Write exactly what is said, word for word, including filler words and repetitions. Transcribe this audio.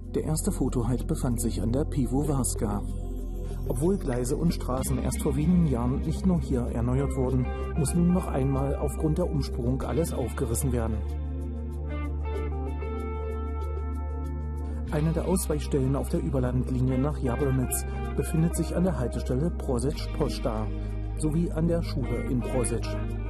Der erste Fotohalt befand sich an der Piwowarska. Obwohl Gleise und Straßen erst vor wenigen Jahren nicht nur hier erneuert wurden, muss nun noch einmal aufgrund der Umspurung alles aufgerissen werden. Eine der Ausweichstellen auf der Überlandlinie nach Jablonec befindet sich an der Haltestelle Brozec Pošta sowie an der Schule in Brozec.